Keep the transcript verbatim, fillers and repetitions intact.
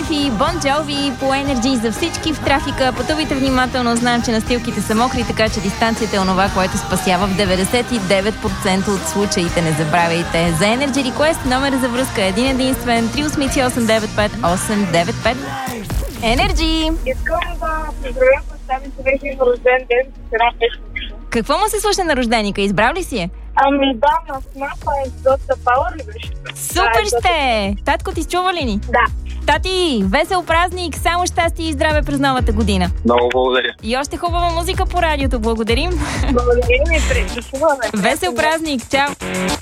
Софи, Бон Джови по Energy за всички в трафика. Пътувайте внимателно, знаем, че настилките са мокри, така че дистанцията е онова, което спасява в деветдесет и девет процента от случаите. Не забравяйте. За Energy Request номер за връзка е един единствен три осем осем девет пет осем девет пет. Energy! Искам да поздравя представите вече на рожден ден с една песница. Какво му се слуша на рожденика? Избрал ли си е? Ами да, на снапа е доста пауър ли беше? Супер сте! Татко ти чува ли ни? Да. Тати, весел празник, само щастие и здраве през новата година. Много благодаря. И още хубава музика по радиото. Благодарим. Благодарим и пред. Весел празник, чао!